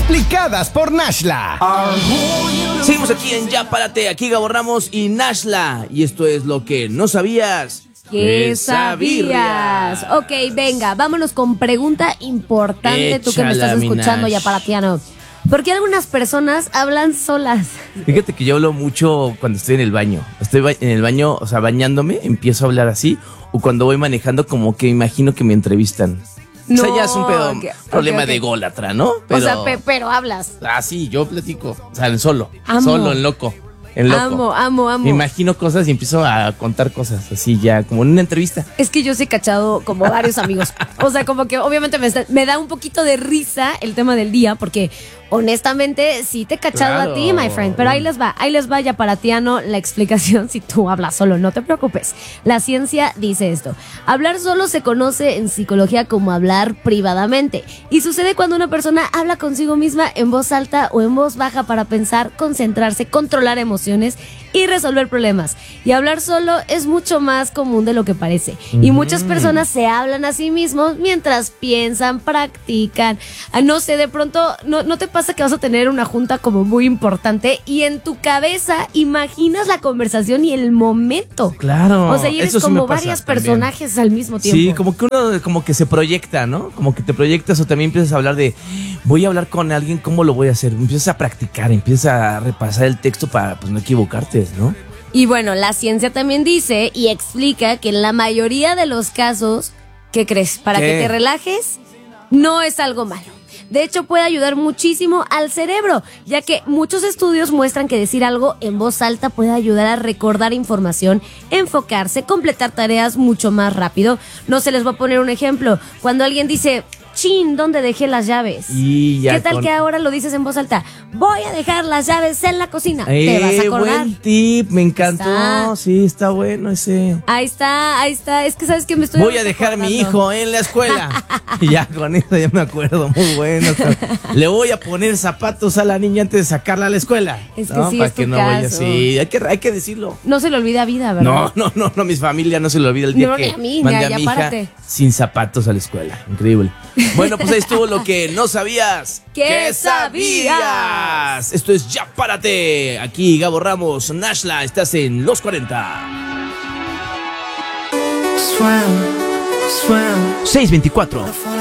explicadas por Nashla. Seguimos aquí en Ya Párate, aquí Gabo Ramos y Nashla. Y esto es lo que no sabías. ¿Qué sabías? Ok, venga, vámonos con pregunta importante. Tú que me estás escuchando, Ya Paratiano. ¿Por qué algunas personas hablan solas? Fíjate que yo hablo mucho cuando estoy en el baño. Estoy en el baño, o sea, bañándome, empiezo a hablar así. O cuando voy manejando, como que imagino que me entrevistan. No, o sea, ya es un problema de ególatra, ¿no? Pero, o sea, pero hablas. Ah, sí, yo platico. O sea, solo, en loco. Amo. Me imagino cosas y empiezo a contar cosas así ya, como en una entrevista. Es que yo sí he cachado como varios amigos. O sea, como que obviamente me da un poquito de risa el tema del día, porque honestamente sí te he cachado a ti, my friend. Pero ahí les va Ya Paratiano la explicación si tú hablas solo, no te preocupes. La ciencia dice esto: hablar solo se conoce en psicología como hablar privadamente, y sucede cuando una persona habla consigo misma en voz alta o en voz baja para pensar, concentrarse, controlar emociones y resolver problemas. Y hablar solo es mucho más común de lo que parece. Y muchas personas se hablan a sí mismos mientras piensan, practican. No sé, de pronto, ¿no te pasa que vas a tener una junta como muy importante y en tu cabeza imaginas la conversación y el momento? Claro. O sea, y eres eso sí como me pasa varias también. personajes al mismo tiempo. Sí, como que uno como que se proyecta, ¿no? Como que te proyectas o también empiezas a hablar de, voy a hablar con alguien, ¿cómo lo voy a hacer? Empiezas a practicar, empiezas a repasar el texto para pues no equivocarte, ¿no? Y bueno, la ciencia también dice y explica que en la mayoría de los casos, ¿qué crees? Para que te relajes, no es algo malo. De hecho, puede ayudar muchísimo al cerebro, ya que muchos estudios muestran que decir algo en voz alta puede ayudar a recordar información, enfocarse, completar tareas mucho más rápido. No se les voy a poner un ejemplo. Cuando alguien dice, chin, ¿dónde dejé las llaves? Y ya ¿qué tal que ahora lo dices en voz alta? Voy a dejar las llaves en la cocina. Te vas a acordar. Buen tip, me encantó. Sí, está bueno ese. Ahí está. Es que sabes que me estoy... Voy a dejar a mi hijo en la escuela. Y ya con eso ya me acuerdo, muy bueno. Le voy a poner zapatos a la niña antes de sacarla a la escuela. Es que ¿no? sí, para es tu que no caso. vaya así. Hay que decirlo. No se le olvida vida, ¿verdad? No, mi familia no se le olvida el día No, que ni a mí, mandé ya a mi hija párate. sin zapatos a la escuela. Increíble. Bueno, pues ahí estuvo lo que no sabías. ¿Qué sabías? Esto es Ya Párate. Aquí Gabo Ramos, Nashla, estás en Los 40. 6:24.